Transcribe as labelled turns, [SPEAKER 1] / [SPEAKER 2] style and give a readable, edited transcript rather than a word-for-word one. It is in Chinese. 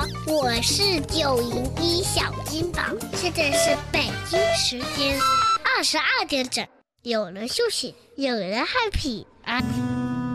[SPEAKER 1] 我是901小金宝，现在是北京时间22点整，有人休息，有人 happy 啊。